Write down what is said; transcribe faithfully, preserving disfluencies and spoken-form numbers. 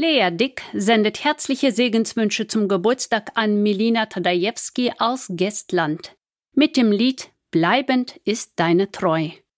Lea Dick sendet herzliche Segenswünsche zum Geburtstag an Milina Tadajewski aus Gästland mit dem Lied »Bleibend ist deine Treu«.